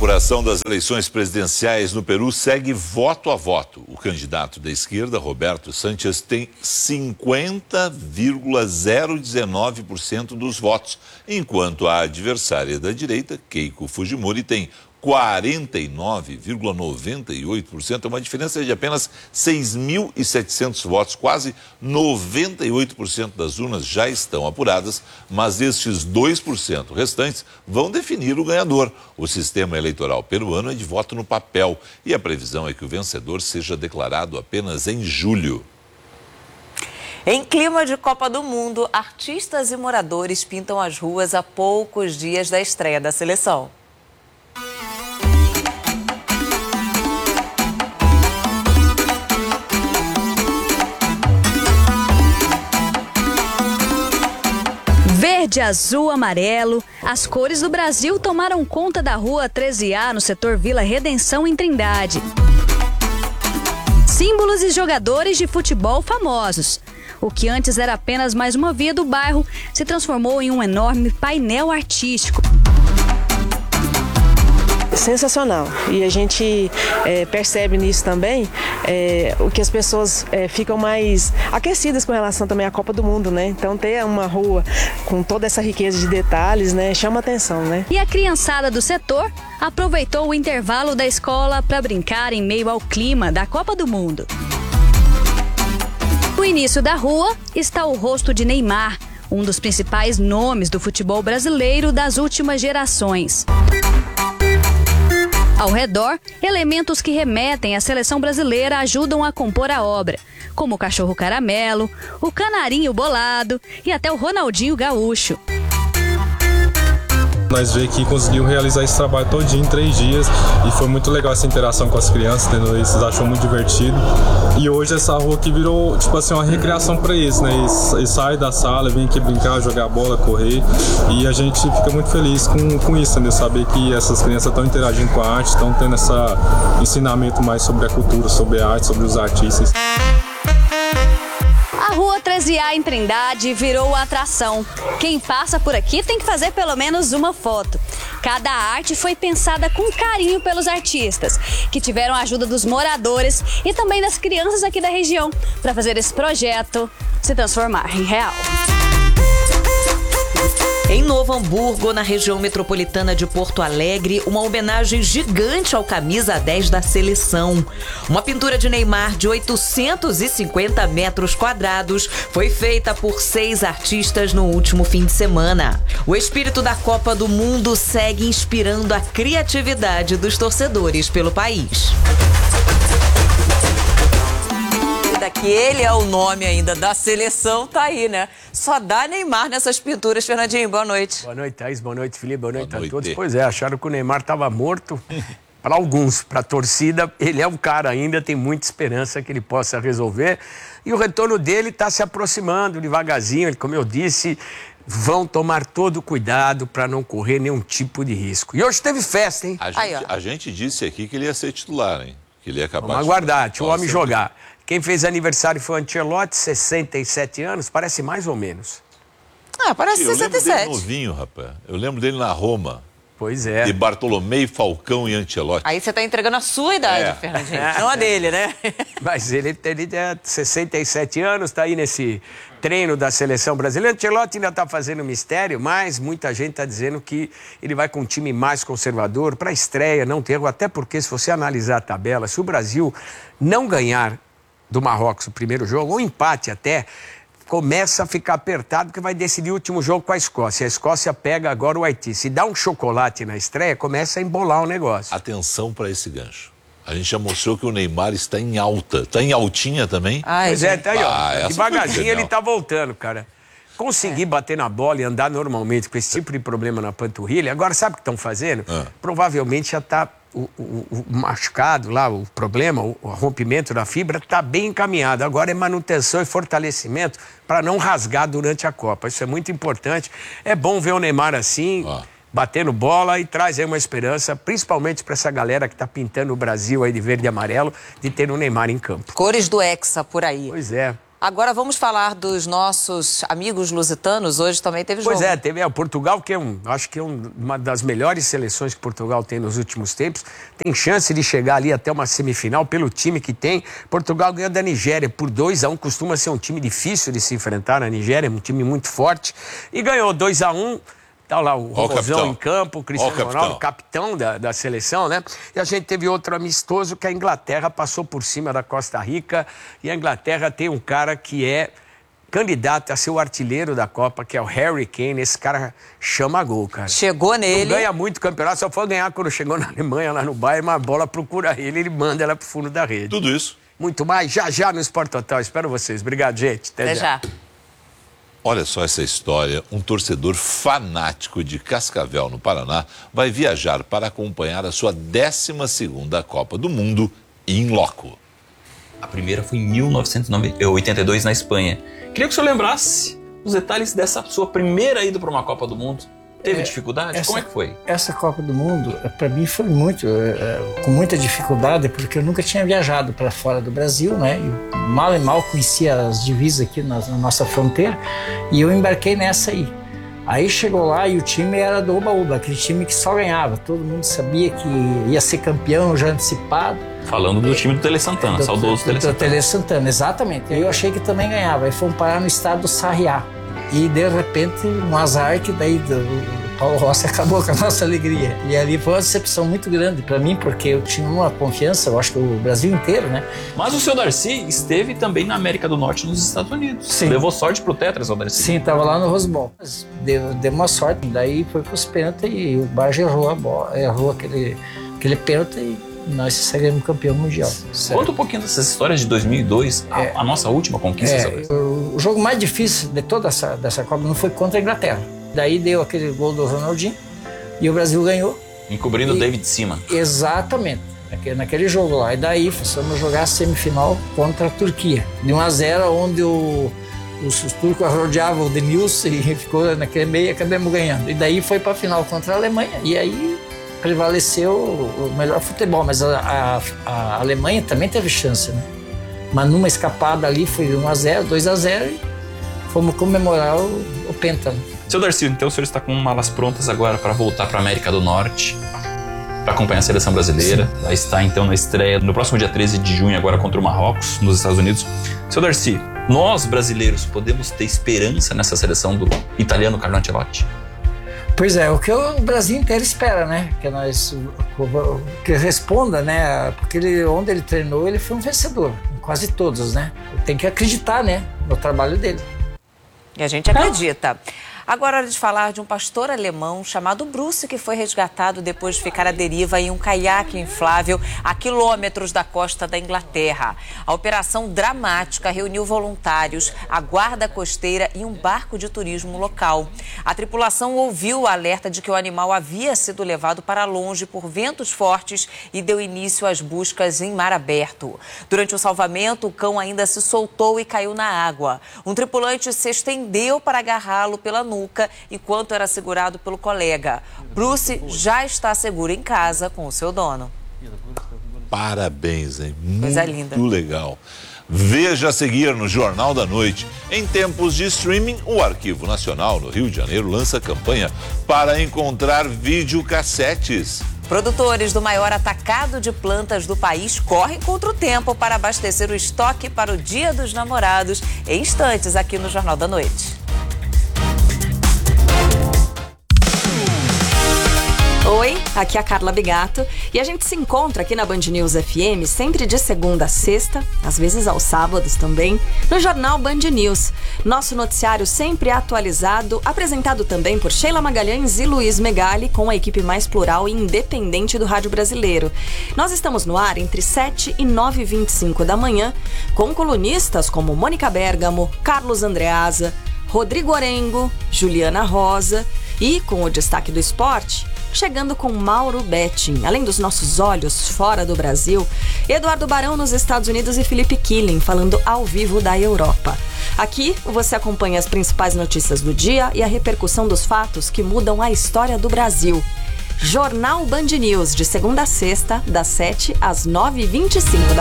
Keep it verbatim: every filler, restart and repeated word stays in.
apuração das eleições presidenciais no Peru segue voto a voto. O candidato da esquerda, Roberto Sánchez, tem cinquenta vírgula zero dezenove por cento dos votos, enquanto a adversária da direita, Keiko Fujimori, tem quarenta e nove vírgula noventa e oito por cento, é uma diferença de apenas seis mil e setecentos votos. Quase noventa e oito por cento das urnas já estão apuradas, mas estes dois por cento restantes vão definir o ganhador. O sistema eleitoral peruano é de voto no papel e a previsão é que o vencedor seja declarado apenas em julho. Em clima de Copa do Mundo, artistas e moradores pintam as ruas a poucos dias da estreia da seleção. Verde, azul, amarelo, as cores do Brasil tomaram conta da rua treze A no setor Vila Redenção, em Trindade. Símbolos e jogadores de futebol famosos. O que antes era apenas mais uma via do bairro se transformou em um enorme painel artístico. Sensacional. E a gente é, percebe nisso também é, o que as pessoas é, ficam mais aquecidas com relação também à Copa do Mundo, né? Então ter uma rua com toda essa riqueza de detalhes, né, chama atenção, né? E a criançada do setor aproveitou o intervalo da escola para brincar em meio ao clima da Copa do Mundo. No início da rua está o rosto de Neymar, um dos principais nomes do futebol brasileiro das últimas gerações. Ao redor, elementos que remetem à seleção brasileira ajudam a compor a obra, como o cachorro caramelo, o canarinho bolado e até o Ronaldinho Gaúcho. Nós vemos que conseguiu realizar esse trabalho todinho em três dias e foi muito legal essa interação com as crianças, entendeu? Eles acham muito divertido. E hoje essa rua aqui virou, tipo assim, uma recreação para eles, né? Eles, eles saem da sala, vêm aqui brincar, jogar bola, correr. E a gente fica muito feliz com, com isso, entendeu? Saber que essas crianças estão interagindo com a arte, estão tendo esse ensinamento mais sobre a cultura, sobre a arte, sobre os artistas. A Rua treze A em Trindade virou atração. Quem passa por aqui tem que fazer pelo menos uma foto. Cada arte foi pensada com carinho pelos artistas, que tiveram a ajuda dos moradores e também das crianças aqui da região, para fazer esse projeto se transformar em real. Em Novo Hamburgo, na região metropolitana de Porto Alegre, uma homenagem gigante ao camisa dez da seleção. Uma pintura de Neymar de oitocentos e cinquenta metros quadrados foi feita por seis artistas no último fim de semana. O espírito da Copa do Mundo segue inspirando a criatividade dos torcedores pelo país. Que ele é o nome ainda da seleção, tá aí, né? Só dá Neymar nessas pinturas. Fernandinho, boa noite. Boa noite, Thaís. Boa noite, Felipe. Boa noite, boa noite a todos. Pois é, acharam que o Neymar estava morto. Para alguns, para a torcida, ele é um cara ainda, tem muita esperança que ele possa resolver. E o retorno dele está se aproximando devagarzinho. Ele, como eu disse, vão tomar todo o cuidado para não correr nenhum tipo de risco. E hoje teve festa, hein? A gente, aí, a gente disse aqui que ele ia ser titular, hein? Que ele ia acabar. Vamos aguardar, deixa o homem jogar. Quem fez aniversário foi o Ancelotti, sessenta e sete anos, parece mais ou menos. Ah, parece eu sessenta e sete. Eu lembro dele novinho, rapaz. Eu lembro dele na Roma. Pois é. De Bartolomeu, Falcão e Ancelotti. Aí você está entregando a sua idade, é. Fernandinho, não a dele, né? Mas ele tem sessenta e sete anos, está aí nesse treino da seleção brasileira. Ancelotti ainda está fazendo mistério, mas muita gente está dizendo que ele vai com um time mais conservador para a estreia, não ter erro. Até porque, se você analisar a tabela, se o Brasil não ganhar do Marrocos o primeiro jogo, ou empate até, começa a ficar apertado, porque vai decidir o último jogo com a Escócia. A Escócia pega agora o Haiti. Se dá um chocolate na estreia, começa a embolar o negócio. Atenção para esse gancho. A gente já mostrou que o Neymar está em alta. Está em altinha também? Ai, pois é, tá aí, ó. Ah, devagarzinho ele tá voltando, cara. Conseguir é. bater na bola e andar normalmente com esse tipo de problema na panturrilha. Agora, sabe o que estão fazendo? Ah. Provavelmente já está o, o, o machucado lá, o problema, o, o rompimento da fibra está bem encaminhado. Agora é manutenção e fortalecimento para não rasgar durante a Copa. Isso é muito importante. É bom ver o Neymar assim, ah. batendo bola, e traz aí uma esperança, principalmente para essa galera que está pintando o Brasil aí de verde e amarelo, de ter o Neymar em campo. Cores do Hexa por aí. Pois é. Agora vamos falar dos nossos amigos lusitanos. Hoje também teve jogo. Pois é, teve é, o Portugal, que é um, acho que é um, uma das melhores seleções que Portugal tem nos últimos tempos. Tem chance de chegar ali até uma semifinal pelo time que tem. Portugal ganhou da Nigéria por dois a um. Costuma ser um time difícil de se enfrentar na Nigéria, um time muito forte. E ganhou dois a um. Tá lá o Robozão em campo, o Cristiano Ó, Ronaldo, capitão da, da seleção, né? E a gente teve outro amistoso que a Inglaterra passou por cima da Costa Rica. E a Inglaterra tem um cara que é candidato a ser o artilheiro da Copa, que é o Harry Kane. Esse cara chama gol, cara. Chegou nele. Não ganha muito campeonato, só foi ganhar quando chegou na Alemanha, lá no Bayern, uma bola procura ele, ele manda ela pro fundo da rede. Tudo isso. Muito mais, já já no Sport Total. Espero vocês. Obrigado, gente. Até, Até já. já. Olha só essa história. Um torcedor fanático de Cascavel, no Paraná, vai viajar para acompanhar a sua décima segunda Copa do Mundo in loco. A primeira foi em mil novecentos e oitenta e dois na Espanha. Queria que o senhor lembrasse os detalhes dessa sua primeira ida para uma Copa do Mundo. Teve é, dificuldade? Essa, Como é que foi? Essa Copa do Mundo, para mim, foi muito, é, com muita dificuldade, porque eu nunca tinha viajado para fora do Brasil, né? Eu mal e mal conhecia as divisas aqui na, na nossa fronteira, e eu embarquei nessa aí. Aí chegou lá e o time era do Oba-Oba, aquele time que só ganhava. Todo mundo sabia que ia ser campeão já antecipado. Falando do time do Tele Santana, do, saudoso do, Tele Santana. Do Tele Santana, exatamente. Eu achei que também ganhava. Aí fomos parar no estado do Sarriá. E de repente, um azar que daí o Paulo Rossi acabou com a nossa alegria. E ali foi uma decepção muito grande para mim, porque eu tinha uma confiança, eu acho que o Brasil inteiro, né? Mas o seu Darcy esteve também na América do Norte, nos Estados Unidos. Sim. Levou sorte pro Tetra, seu Darcy? Sim, tava lá no Rose Bowl. Deu, deu uma sorte, daí foi pros pênaltis e o Barja errou a bola, errou aquele, aquele pênalti e nós saímos campeão mundial. Certo? Conta um pouquinho dessas histórias de dois mil e dois, a, é, a nossa última conquista. É, o, o jogo mais difícil de toda essa dessa Copa não foi contra a Inglaterra. Daí deu aquele gol do Ronaldinho e o Brasil ganhou. Encobrindo e, o David Seaman. Exatamente, naquele, naquele jogo lá. E daí fomos jogar a semifinal contra a Turquia. De um a zero, onde o, os, os turcos rodeavam o Denilson e ficou naquele meio e acabamos ganhando. E daí foi para a final contra a Alemanha. E aí prevaleceu o melhor futebol, mas a, a, a Alemanha também teve chance, né? Mas numa escapada ali foi um a zero, dois a zero e fomos comemorar o, o Penta. Né? Seu Darcy, então o senhor está com malas prontas agora para voltar para a América do Norte, para acompanhar a seleção brasileira. Sim. Vai estar então na estreia no próximo dia treze de junho agora contra o Marrocos, nos Estados Unidos. Seu Darcy, nós brasileiros podemos ter esperança nessa seleção do italiano Carlo Ancelotti? Pois é, o que o Brasil inteiro espera, né? Que nós que responda, né? Porque ele, onde ele treinou, ele foi um vencedor, em quase todos, né? Tem que acreditar, né? No trabalho dele. E a gente acredita. Agora é hora de falar de um pastor alemão chamado Bruce, que foi resgatado depois de ficar à deriva em um caiaque inflável a quilômetros da costa da Inglaterra. A operação dramática reuniu voluntários, a guarda costeira e um barco de turismo local. A tripulação ouviu o alerta de que o animal havia sido levado para longe por ventos fortes e deu início às buscas em mar aberto. Durante o salvamento, o cão ainda se soltou e caiu na água. Um tripulante se estendeu para agarrá-lo pela nuca enquanto era segurado pelo colega. Bruce já está seguro em casa com o seu dono. Parabéns, hein? Coisa Muito linda. legal. Veja a seguir no Jornal da Noite. Em tempos de streaming, o Arquivo Nacional, no Rio de Janeiro, lança campanha para encontrar videocassetes. Produtores do maior atacado de plantas do país correm contra o tempo para abastecer o estoque para o Dia dos Namorados em instantes aqui no Jornal da Noite. Oi, aqui é a Carla Bigato e a gente se encontra aqui na Band News F M sempre de segunda a sexta, às vezes aos sábados também, no Jornal Band News. Nosso noticiário sempre atualizado, apresentado também por Sheila Magalhães e Luiz Megali, com a equipe mais plural e independente do rádio brasileiro. Nós estamos no ar entre sete e nove e vinte e cinco da manhã, com colunistas como Mônica Bergamo, Carlos Andreasa, Rodrigo Orengo, Juliana Rosa e, com o destaque do esporte, chegando com Mauro Betting. Além dos nossos olhos fora do Brasil, Eduardo Barão nos Estados Unidos e Felipe Killing falando ao vivo da Europa. Aqui você acompanha as principais notícias do dia e a repercussão dos fatos que mudam a história do Brasil. Jornal Band News, de segunda a sexta, das sete às nove e vinte e cinco da manhã.